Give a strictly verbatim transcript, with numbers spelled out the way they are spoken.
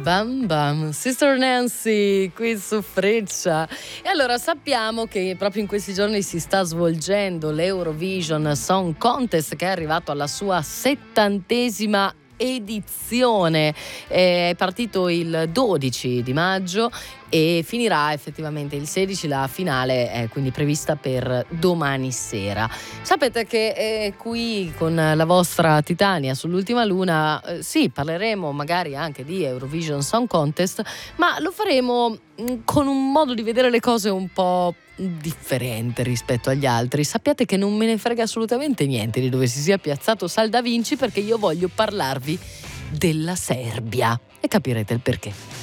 Bam Bam, Sister Nancy qui su Freccia. E allora sappiamo che proprio in questi giorni si sta svolgendo l'Eurovision Song Contest, che è arrivato alla sua settantesima edizione. È partito il dodici di maggio e finirà effettivamente il sedici. La finale è quindi prevista per domani sera. Sapete che eh, qui con la vostra Titania sull'ultima luna eh, sì, parleremo magari anche di Eurovision Song Contest, ma lo faremo mh, con un modo di vedere le cose un po' differente rispetto agli altri. Sappiate che non me ne frega assolutamente niente di dove si sia piazzato Sal Da Vinci, perché io voglio parlarvi della Serbia e capirete il perché.